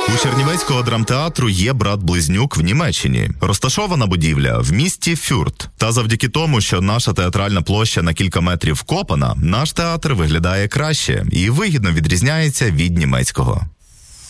У Чернівецького драмтеатру є брат-близнюк в Німеччині. Розташована будівля в місті Фюрт. Та завдяки тому, що наша театральна площа на кілька метрів вкопана, наш театр виглядає краще і вигідно відрізняється від німецького.